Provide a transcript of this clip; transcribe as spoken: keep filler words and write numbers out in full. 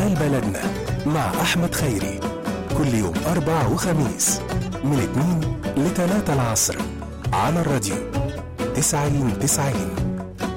جمال بلدنا مع أحمد خيري، كل يوم أربع وخميس من اتنين لتلاتة العصر على الراديو تسعين تسعين.